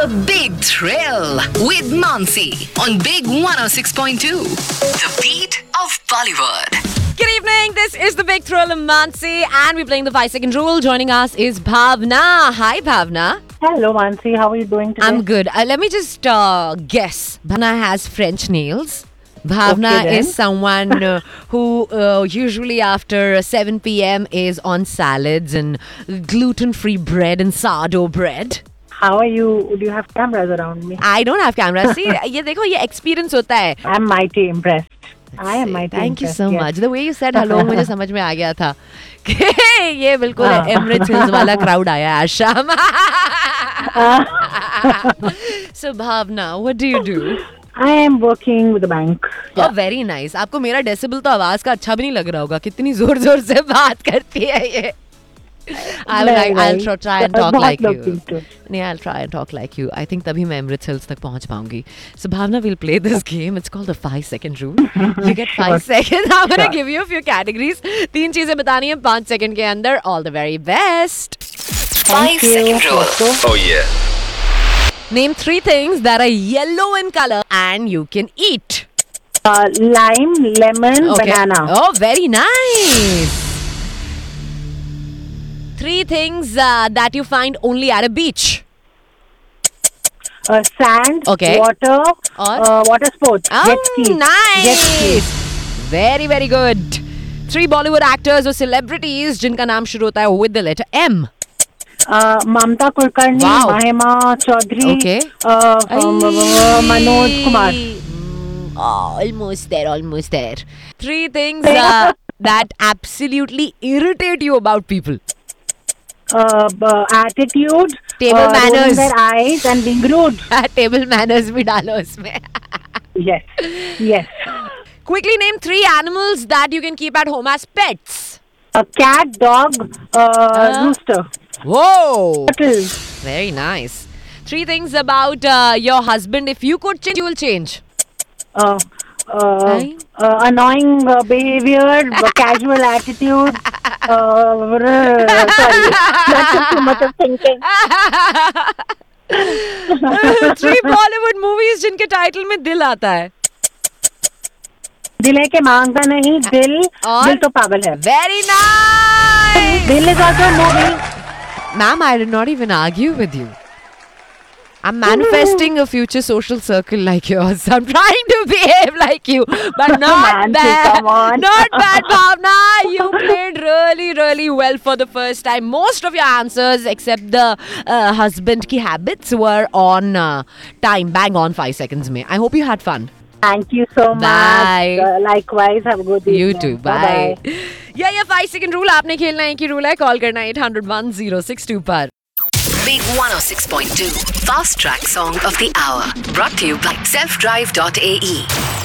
The Big Thrill with Mansi on Big 106.2. The beat of Bollywood. Good evening. This is the Big Thrill of Mansi, and we're playing the 5-second rule. Joining us is Bhavna. Hi, Bhavna. Hello, Mansi. How are you doing today? I'm good. Let me just guess. Bhavna has French nails. Bhavna Okay, then. is someone who usually after 7 p.m. is on salads and gluten-free bread and sourdough bread. How are you? Do you have cameras around me? I don't have cameras. See, ये देखो ये experience होता है. I'm mighty impressed. I am mighty Thank you impressed. so yes. much. The way you said hello मुझे समझ में आ गया था कि ये बिल्कुल Emirates Hills वाला crowd आया आज शाम. So Bhavna, what do you do? I am working with the bank. Oh, very nice. आपको मेरा डेसिबल तो आवाज का अच्छा भी नहीं लग रहा होगा. कितनी जोर जोर से बात करती है ये. I'll try and talk like you. Yeah, I'll try and talk like you. I think तभी मैं Emirates Hills तक पहुंच पाऊंगी. So Bhavna, we'll play this game. It's called the 5-second rule. You get 5 seconds. I'm gonna give you a few categories. 3 चीजें बतानी है 5 second के अंदर. All the very best. 5-second rule. Oh yeah. Name 3 things that are yellow in color and you can eat. Lime, lemon, banana. Oh, very nice. 3 things that you find only at a beach. Sand, Okay. water, Or? water sports. Jet ski. Nice. Jet ski. Very, very good. 3 Bollywood actors or celebrities जिनका नाम शुरू होता है with the letter M. Mamta Kulkarni, Wow. Mahima Chaudhary, Okay. Manoj Kumar. Almost there. 3 things that absolutely irritate you about people. Attitude, Table manners. rolling their eyes and being rude. Table manners भी डालो इसमें. Yes, yes. Quickly name 3 animals that you can keep at home as pets. A cat, dog, rooster. Whoa! Turtle. Very nice. 3 things about your husband. If you could change, you will change. Annoying behavior, casual attitude. Sorry, that's too much of thinking. 3 Bollywood movies जिनके title में दिल आता है. दिल है के मांगता नहीं, दिल तो पागल है. Very nice. दिल is also a movie. Ma'am, I did not even argue with you. I'm manifesting a future social circle like yours. I'm trying to behave like you, but not Mansi, bad. come on. Not bad, Bhavna. You played really, really well for the first time. Most of your answers, except the husband ki habits, were on time. Bang on 5 seconds mein. I hope you had fun. Thank you so Bye. much. Likewise, have a good evening. You too. Bye. ये 5-second rule आपने खेलना है कि rule है call करना 800-1062 पर. Big 106.2. Fast track song of the hour. Brought to you by selfdrive.ae.